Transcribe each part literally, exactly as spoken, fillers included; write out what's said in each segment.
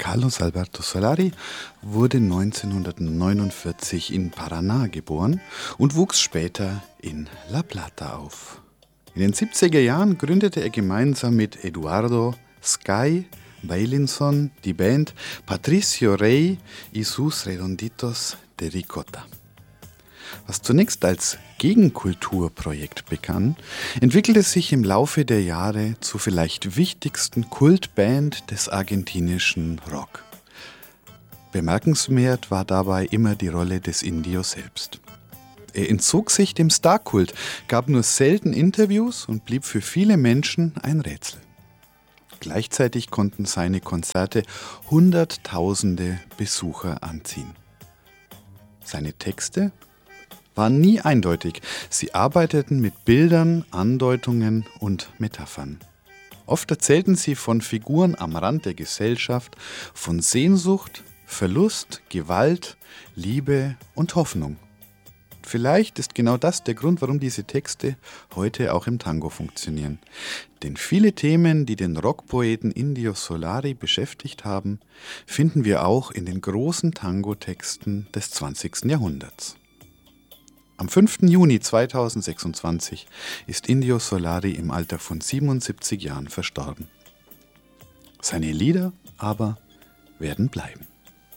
Carlos Alberto Solari wurde neunzehnhundertneunundvierzig in Paraná geboren und wuchs später in La Plata auf. In den siebziger Jahren gründete er gemeinsam mit Eduardo Sky Bailinson die Band Patricio Rey y sus Redonditos de Ricota. Was zunächst als Gegenkulturprojekt begann, entwickelte sich im Laufe der Jahre zur vielleicht wichtigsten Kultband des argentinischen Rock. Bemerkenswert war dabei immer die Rolle des Indio selbst. Er entzog sich dem Starkult, gab nur selten Interviews und blieb für viele Menschen ein Rätsel. Gleichzeitig konnten seine Konzerte Hunderttausende Besucher anziehen. Seine Texte waren nie eindeutig. Sie arbeiteten mit Bildern, Andeutungen und Metaphern. Oft erzählten sie von Figuren am Rand der Gesellschaft, von Sehnsucht, Verlust, Gewalt, Liebe und Hoffnung. Vielleicht ist genau das der Grund, warum diese Texte heute auch im Tango funktionieren. Denn viele Themen, die den Rockpoeten Indio Solari beschäftigt haben, finden wir auch in den großen Tango-Texten des zwanzigsten Jahrhunderts. Am fünften Juni zweitausendsechsundzwanzig ist Indio Solari im Alter von siebenundsiebzig Jahren verstorben. Seine Lieder aber werden bleiben.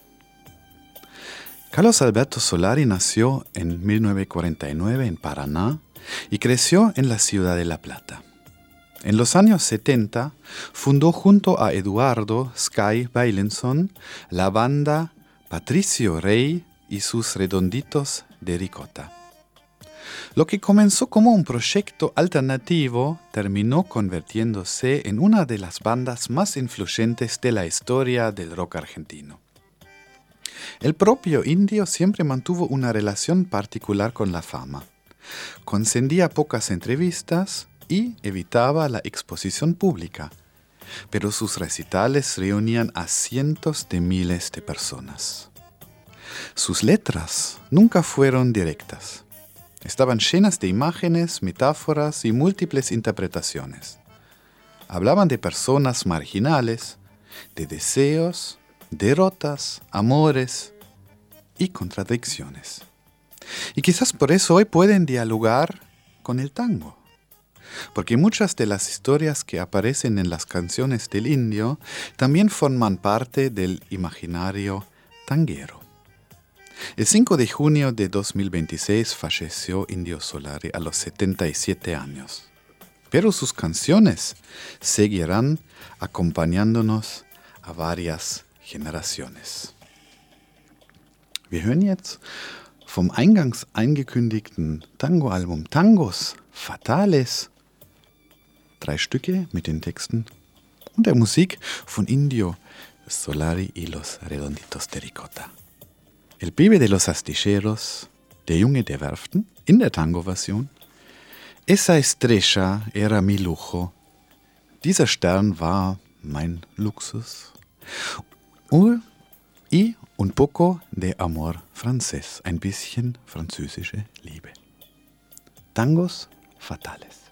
Carlos Alberto Solari nació en mil novecientos cuarenta y nueve en Paraná y creció en la ciudad de La Plata. En los años setenta fundó junto a Eduardo Sky Bailinson la banda Patricio Rey y sus Redonditos de Ricota. Lo que comenzó como un proyecto alternativo terminó convirtiéndose en una de las bandas más influyentes de la historia del rock argentino. El propio Indio siempre mantuvo una relación particular con la fama. Concedía pocas entrevistas y evitaba la exposición pública, pero sus recitales reunían a cientos de miles de personas. Sus letras nunca fueron directas. Estaban llenas de imágenes, metáforas y múltiples interpretaciones. Hablaban de personas marginales, de deseos, derrotas, amores y contradicciones. Y quizás por eso hoy pueden dialogar con el tango. Porque muchas de las historias que aparecen en las canciones del Indio también forman parte del imaginario tanguero. El cinco de junio de dos mil veintiséis falleció Indio Solari a los setenta y siete años. Pero sus canciones seguirán acompañándonos a varias Generaciones. Wir hören jetzt vom eingangs eingekündigten Tango-Album Tangos Fatales drei Stücke mit den Texten und der Musik von Indio Solari y los Redonditos de Ricota. El pibe de los astilleros, der Junge der Werften, in der Tango-Version. Esa estrella era mi lujo. Dieser Stern war mein Luxus. Y un poco de amor francés, ein bisschen französische Liebe. Tangos Fatales.